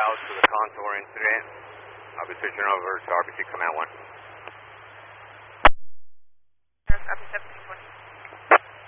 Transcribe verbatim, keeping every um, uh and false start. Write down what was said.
Dallas for the Contour incident. I'll be switching over to R B C Command one.